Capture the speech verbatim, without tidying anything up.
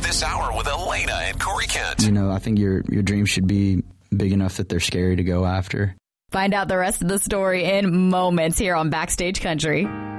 this hour with Elena and Corey Kent. You know, I think your your dreams should be big enough that they're scary to go after. Find out the rest of the story in moments here on Backstage Country.